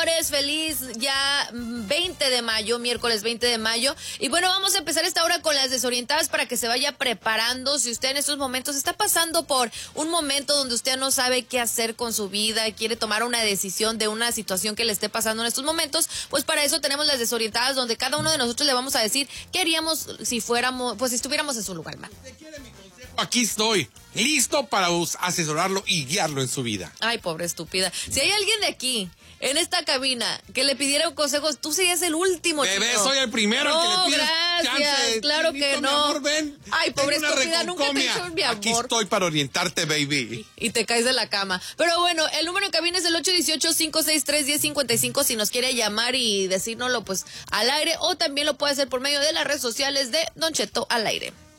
Feliz ya 20 de mayo, miércoles 20 de mayo. Y bueno, vamos a empezar esta hora con las desorientadas para que se vaya preparando. Si usted en estos momentos está pasando por un momento donde usted no sabe qué hacer con su vida, quiere tomar una decisión de una situación que le esté pasando en estos momentos, pues para eso tenemos las desorientadas, donde cada uno de nosotros le vamos a decir qué haríamos si fuéramos, pues si estuviéramos en su lugar, man. Aquí estoy, listo para asesorarlo y guiarlo en su vida. Ay, pobre estúpida. Si hay alguien de aquí, en esta cabina, que le pidiera consejos, tú serías el último, Bebé, chico. soy el primero que le pides gracias, chance. claro que no. Mi amor, ven. Ay, pobre estúpida, nunca te he hecho mi amor. Aquí estoy para orientarte, baby. Y te caes de la cama. Pero bueno, el número en cabina es el 818-563-1055 si nos quiere llamar y decírnoslo pues al aire, o también lo puede hacer por medio de las redes sociales de Don Cheto al aire.